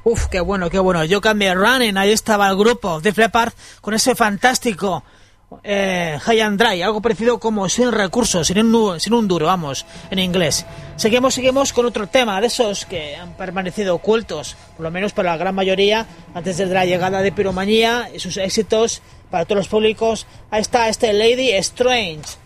Uf, qué bueno, qué bueno. You Can Be Running, ahí estaba el grupo de Leppard con ese fantástico High and Dry, algo parecido como sin recursos, sin un duro, vamos, en inglés. Seguimos con otro tema de esos que han permanecido ocultos, por lo menos para la gran mayoría, antes de la llegada de Pyromanía y sus éxitos para todos los públicos. Ahí está este Lady Strange.